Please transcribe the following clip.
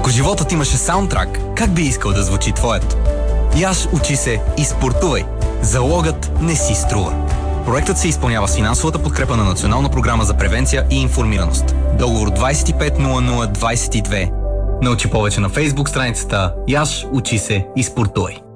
Ако животът имаше саундтрак, как би искал да звучи твоят? Яш, учи се и спортувай. Залогът не си струва. Проектът се изпълнява с финансовата подкрепа на Национална програма за превенция и информираност. Договор 250022. Научи повече на Фейсбук страницата Яш, учи се и спортувай.